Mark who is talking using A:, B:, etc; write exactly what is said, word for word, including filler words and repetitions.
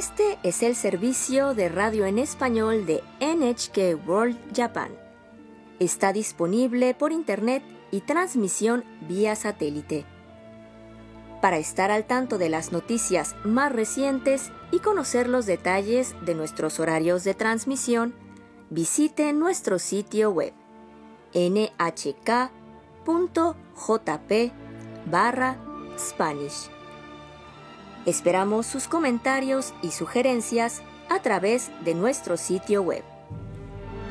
A: Este es el servicio de radio en español de N H K World Japan. Está disponible por internet y transmisión vía satélite. Para estar al tanto de las noticias más recientes y conocer los detalles de nuestros horarios de transmisión, visite nuestro sitio web ene hache ka punto jota pe barra Spanish. Esperamos sus comentarios y sugerencias a través de nuestro sitio web.